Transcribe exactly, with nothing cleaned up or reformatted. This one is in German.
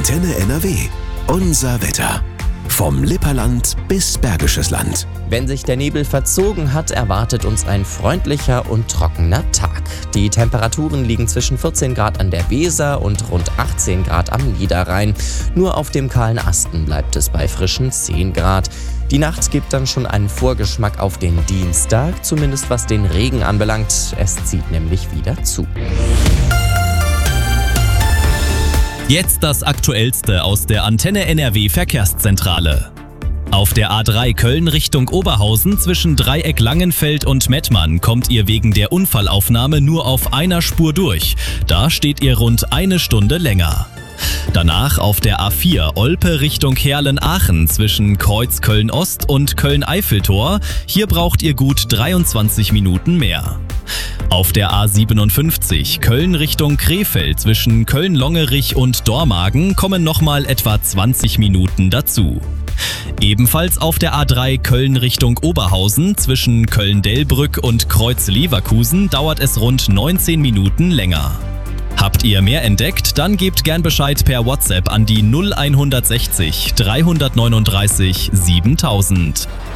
Antenne N R W. Unser Wetter. Vom Lipperland bis Bergisches Land. Wenn sich der Nebel verzogen hat, erwartet uns ein freundlicher und trockener Tag. Die Temperaturen liegen zwischen vierzehn Grad an der Weser und rund achtzehn Grad am Niederrhein. Nur auf dem kahlen Asten bleibt es bei frischen zehn Grad. Die Nacht gibt dann schon einen Vorgeschmack auf den Dienstag, zumindest was den Regen anbelangt. Es zieht nämlich wieder zu. Jetzt das Aktuellste aus der Antenne N R W Verkehrszentrale. Auf der A drei Köln Richtung Oberhausen zwischen Dreieck Langenfeld und Mettmann kommt ihr wegen der Unfallaufnahme nur auf einer Spur durch. Da steht ihr rund eine Stunde länger. Danach auf der A vier Olpe Richtung Herlen-Aachen zwischen Kreuz Köln-Ost und Köln-Eiffeltor. Hier braucht ihr gut dreiundzwanzig Minuten mehr. Auf der A siebenundfünfzig Köln Richtung Krefeld zwischen Köln-Longerich und Dormagen kommen nochmal etwa zwanzig Minuten dazu. Ebenfalls auf der A drei Köln Richtung Oberhausen zwischen Köln-Delbrück und Kreuz-Leverkusen dauert es rund neunzehn Minuten länger. Habt ihr mehr entdeckt? Dann gebt gern Bescheid per WhatsApp an die null eins sechzig dreihundertneununddreißig siebentausend.